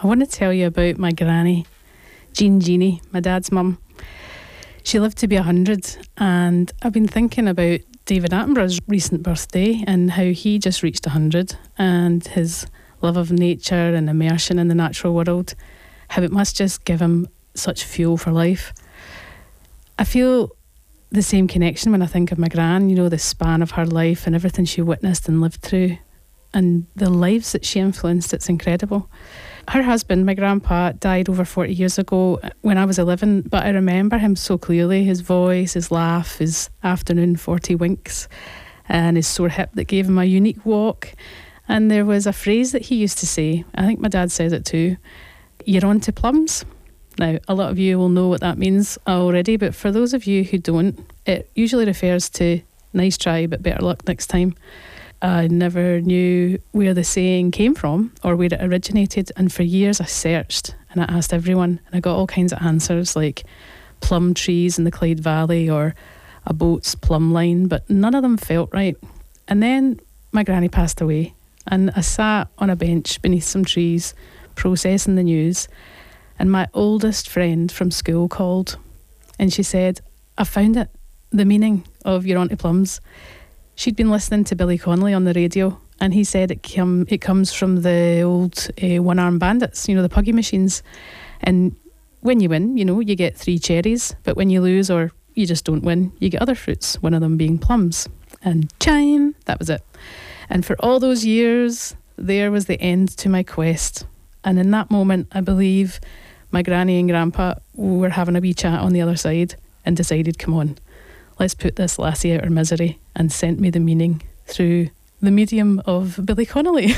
I want to tell you about my granny, Jeanie, my dad's mum. She lived to be 100, and I've been thinking about David Attenborough's recent birthday and how he just reached 100, and his love of nature and immersion in the natural world, how it must just give him such fuel for life. I feel the same connection when I think of my gran, you know, the span of her life and everything she witnessed and lived through, and the lives that she influenced. It's incredible. Her husband, my grandpa, died over 40 years ago when I was 11, but I remember him so clearly, his voice, his laugh, his afternoon 40 winks, and his sore hip that gave him a unique walk. And there was a phrase that he used to say, I think my dad says it too, "You're on to plums." Now, a lot of you will know what that means already, but for those of you who don't, it usually refers to nice try but better luck next time. I never knew where the saying came from or where it originated, and for years I searched and I asked everyone, and I got all kinds of answers like plum trees in the Clyde Valley or a boat's plumb line, but none of them felt right. And then my granny passed away, and I sat on a bench beneath some trees processing the news, and my oldest friend from school called, and she said, "I found it, the meaning of You're Onto Plums." She'd been listening to Billy Connolly on the radio, and he said it comes from the old one-armed bandits, you know, the puggy machines. And when you win, you know, you get 3 cherries, but when you lose or you just don't win, you get other fruits, one of them being plums. And chime, that was it. And for all those years, there was the end to my quest. And in that moment, I believe my granny and grandpa were having a wee chat on the other side and decided, come on, let's put this lassie out her misery, and sent me the meaning through the medium of Billy Connolly.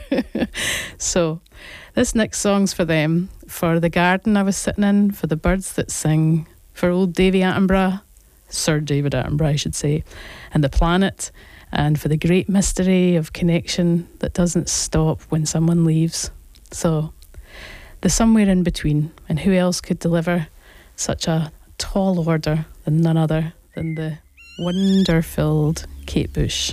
So this next song's for them, for the garden I was sitting in, for the birds that sing, for old Davy Attenborough, Sir David Attenborough I should say, and the planet, and for the great mystery of connection that doesn't stop when someone leaves. So the somewhere in between, and who else could deliver such a tall order than none other than the wonder-filled Kate Bush.